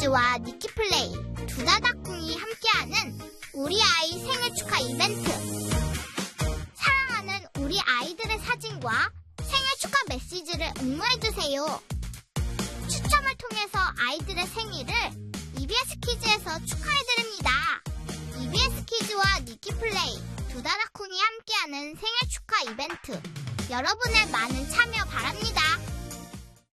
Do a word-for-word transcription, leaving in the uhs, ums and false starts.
이비에스키즈와 니키플레이, 두다다꿍이 함께하는 우리 아이 생일 축하 이벤트. 사랑하는 우리 아이들의 사진과 생일 축하 메시지를 응모해주세요. 추첨을 통해서 아이들의 생일을 이비에스키즈에서 축하해드립니다. 이비에스키즈와 니키플레이, 두다다꿍이 함께하는 생일 축하 이벤트. 여러분의 많은 참여 바랍니다.